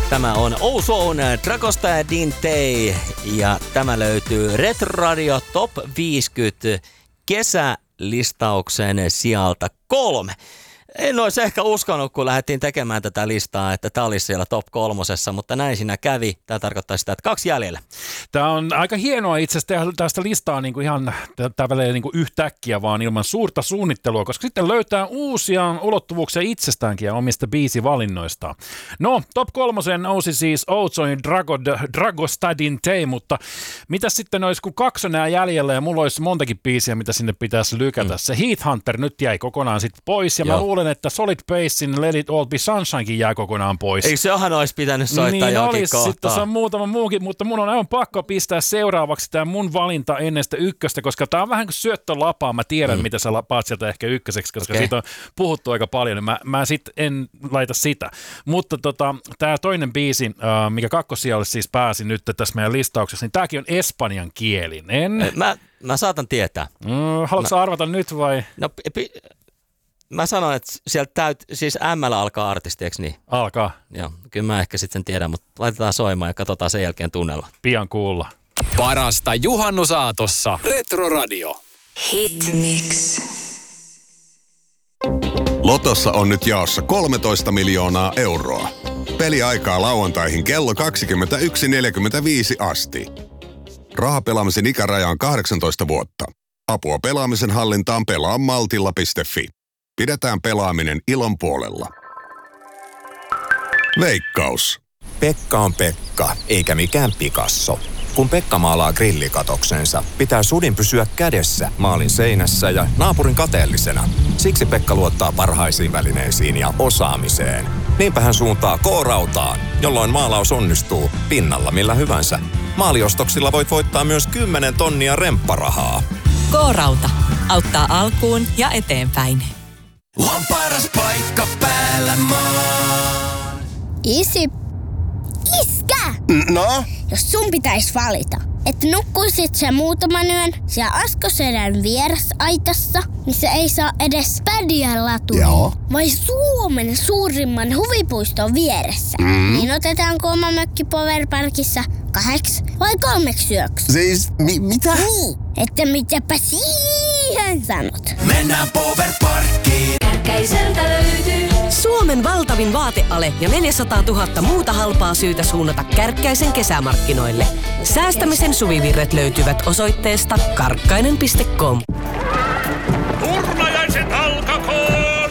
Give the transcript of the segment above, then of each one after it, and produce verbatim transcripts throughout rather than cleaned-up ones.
Tämä on Ozone Dragosta ja Dintei ja tämä löytyy Retro Radio Top viisikymmentä kesälistauksen sijalta kolme. En olisi ehkä uskonut, kun lähdettiin tekemään tätä listaa, että tämä olisi siellä top kolmosessa, mutta näin siinä kävi. Tämä tarkoittaa sitä, että kaksi jäljellä. Tämä on aika hienoa itse asiassa tehdä tästä listaa niin kuin ihan tällä niin kuin yhtäkkiä, vaan ilman suurta suunnittelua, koska sitten löytää uusia ulottuvuuksia itsestäänkin ja omista biisivalinnoistaan. No, top kolmoseen nousi siis Ozone Dragosta Dintei, mutta mitä sitten olisi, kun kaksi on nää jäljellä ja mulla olisi montakin biisiä, mitä sinne pitäisi lykätä. Mm. Se Heathunter nyt jäi kokonaan sitten pois ja Joo. mä luulen, että Solid Basin Let It All Be Sunshinekin jää kokonaan pois. Eikö sehän olisi pitänyt soittaa niin johonkin olisi, kohtaan? Sitten on muutama muukin, mutta mun on aivan pakko pistää seuraavaksi tämä mun valinta ennen sitä ykköstä, koska tämä on vähän kuin syöttölapaa. Mä tiedän, mm. mitä sä lapaat sieltä ehkä ykköseksi, koska okay. siitä on puhuttu aika paljon, niin mä, mä sit en laita sitä. Mutta tota, tämä toinen biisi, äh, mikä kakkosijalle siis pääsi nyt tässä meidän listauksessa, niin tämäkin on espanjankielinen. Mä, mä saatan tietää. Mm, haluatko mä... arvata nyt vai? No, pi... Mä sanon, että sieltä täyt, siis M alkaa artisti, eikö niin? Alkaa. Joo, kyllä mä ehkä sitten sen tiedän, mutta laitetaan soimaan ja katsotaan sen jälkeen tunnella. Pian kuulla. Parasta juhannusaatossa. Retro Radio. Hit Mix. Lotossa on nyt jaossa kolmetoista miljoonaa euroa. Peliaikaa lauantaihin kello kaksikymmentäyksi neljäkymmentäviisi asti. Rahapelaamisen ikäraja on kahdeksantoista vuotta. Apua pelaamisen hallintaan pelaa maltilla piste fi. Pidetään pelaaminen ilon puolella. Veikkaus. Pekka on Pekka, eikä mikään Picasso. Kun Pekka maalaa grillikatoksensa, pitää sudin pysyä kädessä maalin seinässä ja naapurin kateellisena. Siksi Pekka luottaa parhaisiin välineisiin ja osaamiseen. Niinpä hän suuntaa K-rautaan, jolloin maalaus onnistuu pinnalla millä hyvänsä. Maaliostoksilla voit voittaa myös kymmenen tonnia rempparahaa. K-rauta auttaa alkuun ja eteenpäin. On paras paikka päällä maan. Isi. Iskä! No? Jos sun pitäis valita, että nukkuisit sä muutaman yön siellä Askosedän vierasaitassa, missä ei saa edes pädiä latuja, Joo. vai Suomen suurimman huvipuiston vieressä, mm. niin otetaanko oma mökki Powerparkissa kahdeksi vai kolmeksi yöksi? Siis, mi- mitä? Niin, että mitäpä siihen sanot. Mennään Powerparkkiin. Kärkäiseltä löytyy Suomen valtavin vaateale ja neljäsataatuhatta muuta halpaa syytä suunnata Kärkkäisen kesämarkkinoille. Säästämisen suvivirret löytyvät osoitteesta karkkainen piste com. Urnajaiset alkakoon!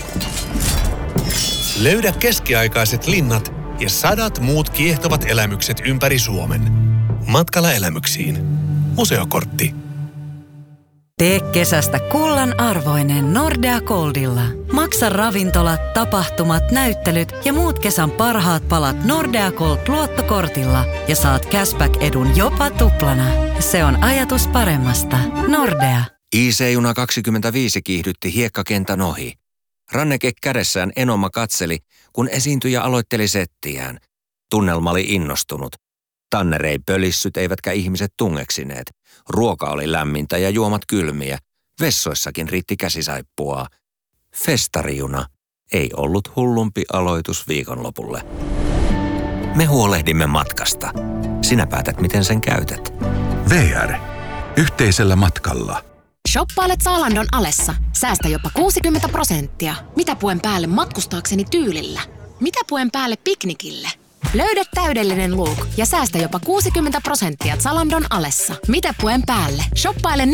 Löydä keskiaikaiset linnat ja sadat muut kiehtovat elämykset ympäri Suomen. Matkalla elämyksiin. Museokortti. Tee kesästä kullan arvoinen Nordea Goldilla. Maksa ravintolat, tapahtumat, näyttelyt ja muut kesän parhaat palat Nordea Gold-luottokortilla ja saat cashback-edun jopa tuplana. Se on ajatus paremmasta. Nordea. I C-juna kaksikymmentäviisi kiihdytti hiekkakentän ohi. Ranneke kädessään Enoma katseli, kun esiintyjä aloitteli settiään. Tunnelma oli innostunut. Tanner ei pölissyt eivätkä ihmiset tungeksineet. Ruoka oli lämmintä ja juomat kylmiä. Vessoissakin riitti käsisaippua. Festarijuna ei ollut hullumpi aloitus viikonlopulle. Me huolehdimme matkasta. Sinä päätät, miten sen käytät. V R. Yhteisellä matkalla. Shoppailet Zalandon alessa. Säästä jopa kuusikymmentä prosenttia. Mitä puen päälle matkustaakseni tyylillä? Mitä puen päälle piknikille? Löydä täydellinen look ja säästä jopa kuusikymmentä prosenttia Zalandon alessa. Mitä puen päälle? Shoppaile